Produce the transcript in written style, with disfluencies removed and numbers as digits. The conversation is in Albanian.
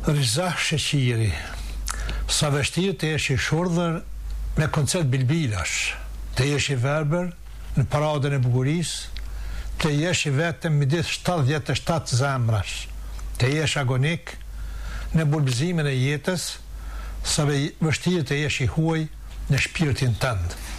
Rizah Sheqiri, sa vështirë të jesh i shurdhër me koncert bilbilash, të jesh i verbër në paradën e bukurisë, të jesh i vetëm midis 77 zemrash, të jesh agonik në bulbëzimin e jetës, sa vështirë të jesh i huaj në shpirtin tënd.